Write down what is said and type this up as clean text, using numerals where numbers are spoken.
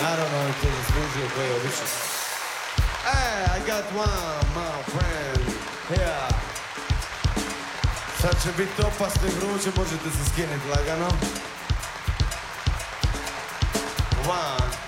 Naravno, on to zaslužio koji je obično. I got one, my friend. Yeah. Sad će biti opasno i vruće, možete se skinuti lagano. One.